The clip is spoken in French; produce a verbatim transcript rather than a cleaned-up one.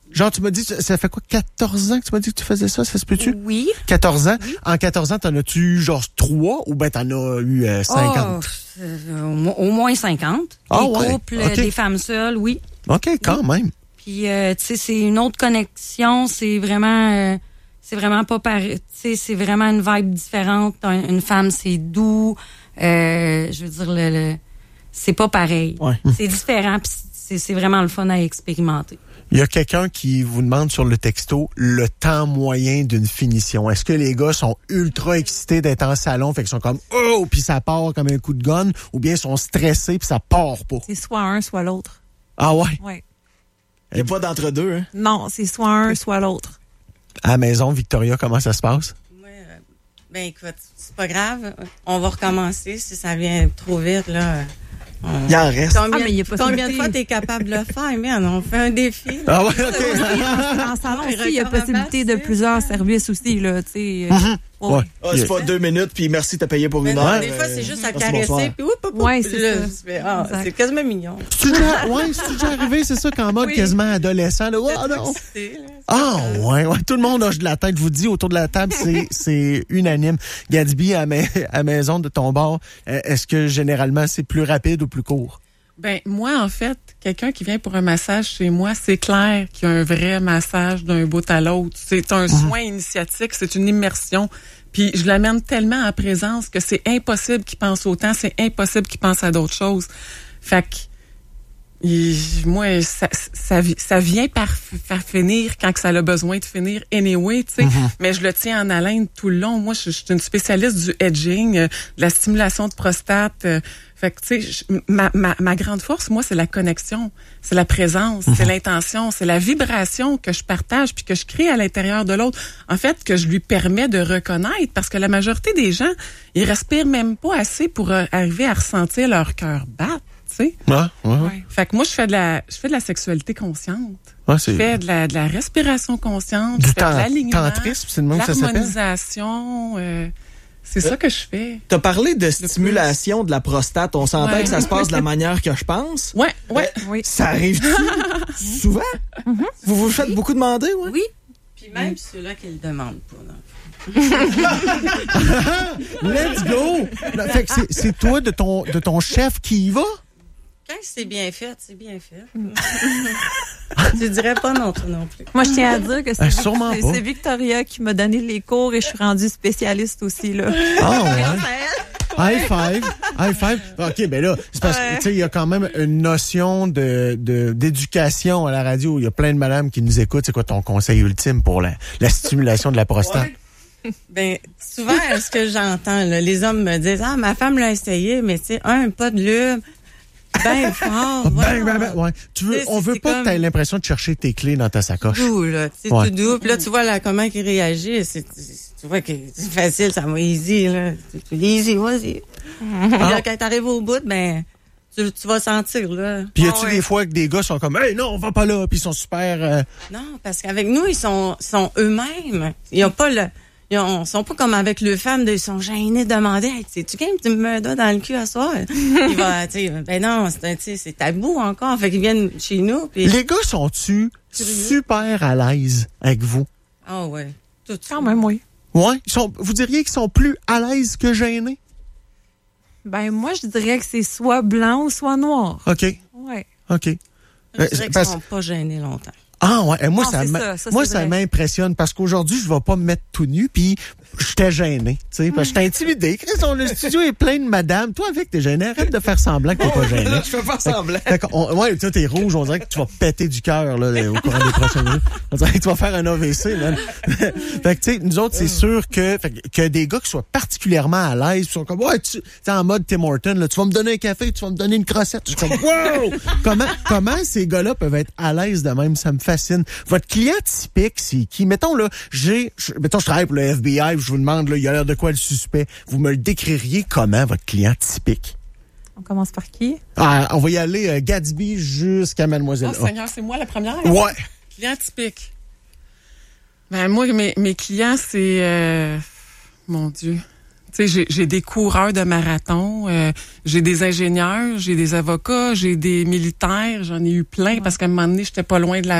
Genre, tu m'as dit, ça fait quoi, quatorze ans que tu m'as dit que tu faisais ça? Ça se peut-tu? Oui. quatorze ans? Oui. En quatorze ans, t'en as-tu eu genre trois ou ben t'en as eu euh, cinquante? Oh, euh, au, au moins cinquante. Ah, des ouais. couples, Okay. des femmes seules, oui. OK, quand oui. même. Puis, euh, tu sais, c'est une autre connexion. C'est vraiment... Euh, c'est vraiment pas pareil. Tu sais, c'est vraiment une vibe différente. Une femme, c'est doux. Euh, je veux dire, le, le c'est pas pareil. Ouais. C'est différent, puis c'est, c'est vraiment le fun à expérimenter. Il y a quelqu'un qui vous demande sur le texto le temps moyen d'une finition. Est-ce que les gars sont ultra excités d'être en salon, fait qu'ils sont comme « Oh! » puis ça part comme un coup de gun, ou bien ils sont stressés puis ça part pas? C'est soit un, soit l'autre. Ah ouais? Ouais. Il n'y a pas d'entre-deux, hein? Non, c'est soit un, soit l'autre. À la maison, Victoria, comment ça se passe? Ouais, euh, ben écoute, c'est pas grave. On va recommencer si ça vient trop vite, là. On... Il en reste. Combien, Ah, mais il y a combien de possibilité. fois t'es capable de le faire, man? On fait un défi. Là. Ah ouais, OK. En salon aussi, il y a possibilité de plusieurs services aussi, là, tu sais. Mm-hmm. Ouais. Ouais. Ah, c'est pas deux minutes, puis merci, t'as payé pour Mais une non, heure. des fois, euh, c'est juste à merci, bonsoir. caresser, puis oup, oup, oup, Ouais, puis c'est là, ça. tu fais, ah, Exact. c'est quasiment mignon. C'est déjà, ouais, c'est déjà arrivé, c'est ça, qu'en mode Oui. quasiment adolescent. Là. Oh, non. Excité, là. Ah, ouais, ouais. Tout le monde hoche de la tête. Je vous dis, autour de la table, c'est, c'est unanime. Gatsby, à, ma, à maison de ton bord, est-ce que généralement c'est plus rapide ou plus court? Ben moi, en fait, quelqu'un qui vient pour un massage chez moi, c'est clair qu'il y a un vrai massage d'un bout à l'autre. C'est un Mm-hmm. soin initiatique, c'est une immersion. Puis je l'amène tellement en présence que c'est impossible qu'il pense autant, c'est impossible qu'il pense à d'autres choses. Fait que il, moi, ça, ça, ça vient par, par finir quand que ça a besoin de finir anyway, tu sais. Mm-hmm. Mais je le tiens en haleine tout le long. Moi, je, je suis une spécialiste du edging, euh, de la stimulation de prostate. Euh, fait que, tu sais, ma, ma, ma grande force, moi, c'est la connexion, c'est la présence, Mm-hmm. c'est l'intention, c'est la vibration que je partage puis que je crée à l'intérieur de l'autre. En fait, que je lui permets de reconnaître, parce que la majorité des gens, ils respirent même pas assez pour euh, arriver à ressentir leur cœur battre. Tu sais. Ouais, ouais, ouais. Ouais. Fait que moi, je fais de la, je fais de la sexualité consciente. Ouais, Je c'est fais de la, de la respiration consciente. du je fais de temps, l'alignement, tantrisme, c'est le nom que ça s'appelle? l'harmonisation. Euh, c'est ça que je fais. T'as parlé de stimulation de la prostate. On s'entend Ouais. que ça se passe de la manière que je pense. Ouais, ouais. Oui. Ça arrive souvent? Vous vous faites beaucoup demander, ouais? Oui. Puis même ceux-là qui le demandent pas, là. Let's go! Fait que c'est, c'est toi de ton, de ton chef qui y va? Quand c'est bien fait, c'est bien fait. Tu dirais pas non, toi non plus. Moi, je tiens à dire que c'est, Euh, sûrement c'est, pas. c'est Victoria qui m'a donné les cours et je suis rendue spécialiste aussi, là. Ah ouais? High five. High five. OK, ben là, c'est parce que, Ouais. tu sais, il y a quand même une notion de, de, d'éducation à la radio. Il y a plein de madames qui nous écoutent. C'est quoi ton conseil ultime pour la, la stimulation de la prostate? Ben, souvent, ce que j'entends, là, les hommes me disent, ah, ma femme l'a essayé, mais tu sais, un, pas de lube, ben fort, Ben, voilà. ben, ben, ouais. Tu veux, C'est- on veut c'est pas comme- que tu aies l'impression de chercher tes clés dans ta sacoche. Doux, là, c'est Ouais. tout doux. Puis là, tu vois là, comment il réagit, c'est, c'est- tu vois que c'est facile, ça va easy, là. C'est c'est easy, vas-y. Puis là, quand t'arrives au bout, ben, tu, tu vas sentir, là. Puis y a-tu Ah ouais. des fois que des gars sont comme, hey, non, on va pas là, puis ils sont super. euh, Non, parce qu'avec nous, ils sont, sont eux-mêmes. Ils ont pas le, ils ont, sont pas comme avec le femme, de, ils sont gênés de demander, hey, sais-tu quand tu me mets un doigt dans le cul à soir? Il va, tu sais, ben non, c'est, tu sais, c'est tabou encore. Fait qu'ils viennent chez nous, puis Les gars sont-tu super à l'aise avec vous? ah ouais, tout Quand même, oui. Ouais? Ils sont, vous diriez qu'ils sont plus à l'aise que gênés? Ben, moi, je dirais que c'est soit blanc ou soit noir. OK. Ouais. OK. Je Euh, dirais qu'ils parce- sont pas gênés longtemps. Ah ouais, et moi Non, ça, c'est m'a- ça, ça, moi c'est ça vrai. m'impressionne parce qu'aujourd'hui je vais pas me mettre tout nu puis j'étais gêné, tu sais, parce que j'étais intimidé. Chris, on- le studio est plein de madames. Toi avec t'es gêné, arrête de faire semblant que t'es pas gêné. Je fais pas semblant. Fait qu'on- ouais, toi t'es rouge, on dirait que tu vas péter du cœur là au courant des prochaines minutes. On dirait que tu vas faire un A V C, man. Fait que tu sais, nous autres c'est sûr que fait que, que des gars qui soient particulièrement à l'aise, qui sont comme ouais, tu sais en mode Tim Horton là, tu vas me donner un café, tu vas me donner une crossette. Je suis comme wow! Comment comment ces gars-là peuvent être à l'aise de même, ça me fascine. Votre client typique, c'est qui? Mettons, là, j'ai, je, mettons, je travaille pour le F B I, je vous demande, là, il a l'air de quoi le suspect? Vous me le décririez comment, votre client typique? On commence par qui? Ah, on va y aller, euh, Gatsby jusqu'à Mademoiselle Oh, A. Seigneur, c'est moi la première. Ouais. Client typique. Ben, moi, mes, mes clients, c'est... euh, mon Dieu. Tu sais, j'ai, j'ai des coureurs de marathon, euh, j'ai des ingénieurs, j'ai des avocats, j'ai des militaires, j'en ai eu plein parce qu'à un moment donné, j'étais pas loin de la